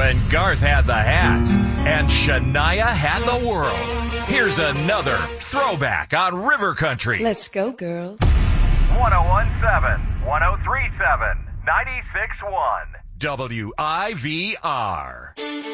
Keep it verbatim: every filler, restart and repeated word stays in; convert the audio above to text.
when Garth had the hat and Shania had the world. Here's another throwback on River Country. Let's go, girls. one oh one point seven, one oh three point seven, ninety-six point one. W I V R.